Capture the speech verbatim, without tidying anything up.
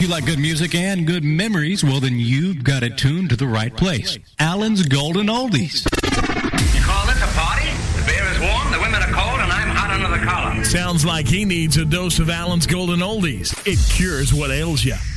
you like good music and good memories, well, then you've got it tuned to the right place. Alan's Golden Oldies. You call this a party? The beer is warm, the women are cold, and I'm hot under the collar. Sounds like he needs a dose of Alan's Golden Oldies. It cures what ails you.